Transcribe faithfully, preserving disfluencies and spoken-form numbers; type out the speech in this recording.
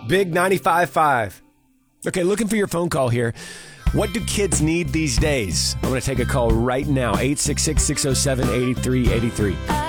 Big ninety-five point five. Okay, looking for your phone call here. What do kids need these days? I'm going to take a call right now. eight six six, six oh seven, eight three eight three.